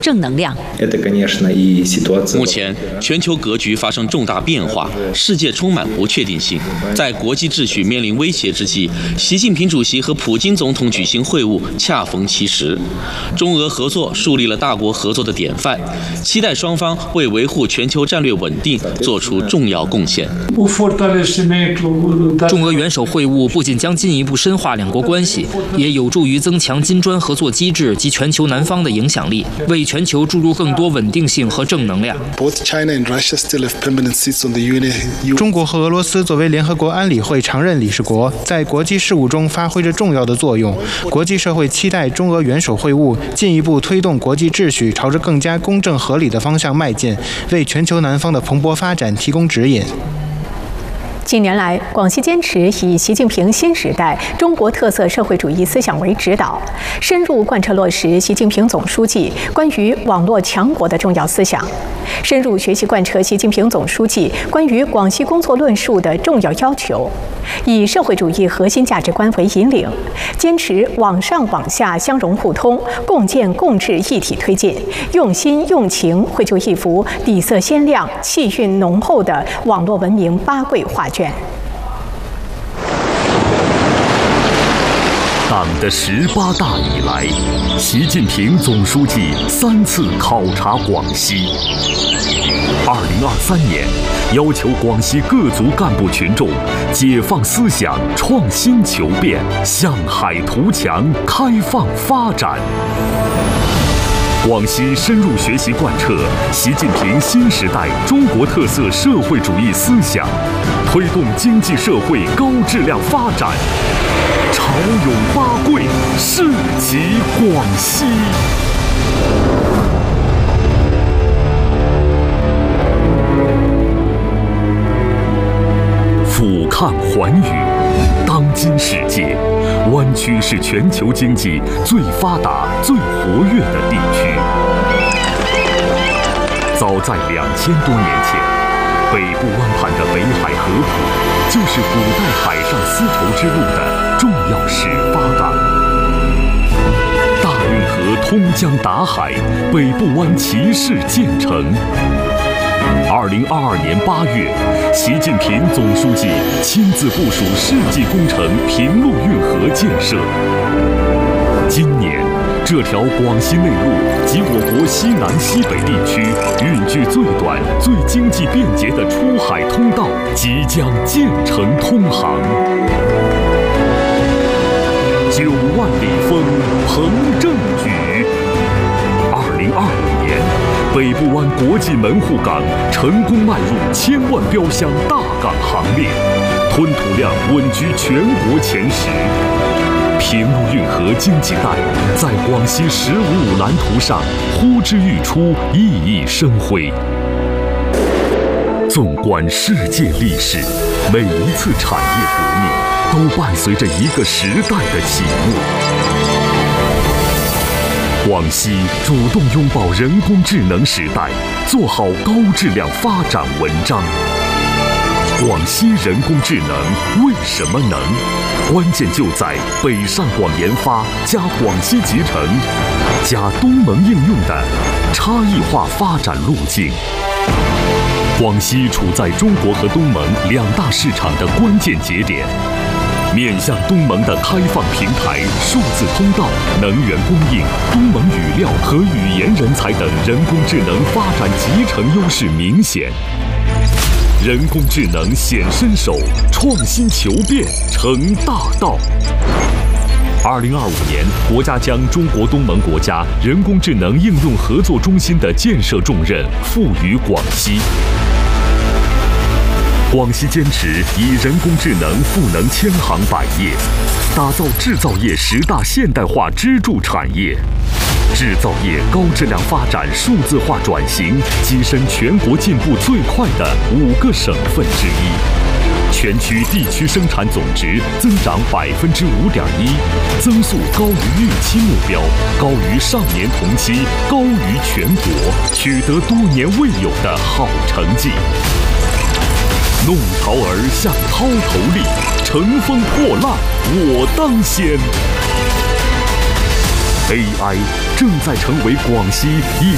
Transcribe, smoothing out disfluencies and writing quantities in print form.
正能量。 目前，全球格局发生重大变化，世界充满不确定性。在国际秩序面临威胁之际，习近平主席和普京总统举行会晤，恰逢其时。中俄合作树立了大国合作的典范，期待双方为维护全球战略稳定做出重要贡献。 中俄元首会晤不仅将进一步深化两国关系，也有助于增强金砖合作机制及全球南方的影响力，为全球注入更多稳定性和正能量。 中国和俄罗斯作为联合国安理会常任理事国，在国际事务中发挥着重要的作用。国际社会期待中俄元首会晤进一步推动国际秩序朝着更加公正合理的方向迈进，为全球南方的蓬勃发展提供指引。 近年来，广西坚持以习近平新时代中国特色社会主义思想为指导，深入贯彻落实习近平总书记关于网络强国的重要思想，深入学习贯彻习近平总书记关于广西工作论述的重要要求，以社会主义核心价值观为引领，坚持网上网下相融互通、共建共治一体推进，用心用情绘就一幅底色鲜亮、气韵浓厚的网络文明八桂画卷。 党的18大以来，习近平总书记3次考察广西。2023年，要求广西各族干部群众解放思想、创新求变、向海图强、开放发展。广西深入学习贯彻习近平新时代中国特色社会主义思想，推动经济社会高质量发展，潮涌八桂，世极广西。俯瞰寰宇，当今世界，湾区是全球经济最发达、最活跃的地区。早在2000多年前，北部湾畔的北海合浦就是古代海上丝绸之路的重要始发港。大运河通江达海，北部湾齐势建成。2022年8月，习近平总书记亲自部署世纪工程平陆运河建设。今年，这条广西内陆及我国西南西北地区运距最短、最经济便捷的出海通道即将建成通航。9万里风鹏正举。2025年，北部湾国际门户港成功迈入1000万标箱大港行列，吞吐量稳居全国前10。平陆运河经济带在广西“15五”蓝图上呼之欲出，熠熠生辉。纵观世界历史，每一次产业革命都伴随着一个时代的起落。广西主动拥抱人工智能时代，做好高质量发展文章。广西人工智能为什么能？关键就在北上广研发加广西集成加东盟应用的差异化发展路径。广西处在中国和东盟2大市场的关键节点，面向东盟的开放平台、数字通道、能源供应、东盟语料和语言人才等人工智能发展集成优势明显。人工智能显身手，创新求变成大道。2025年，国家将中国东盟国家人工智能应用合作中心的建设重任赋予广西。广西坚持以人工智能赋能千行百业，打造制造业10大现代化支柱产业。制造业高质量发展数字化转型，跻身全国进步最快的5个省份之一。全区地区生产总值增长5.1%，增速高于预期目标，高于上年同期，高于全国，取得多年未有的好成绩。弄潮儿像滔头立，乘风破浪我当先。AI 正在成为广西一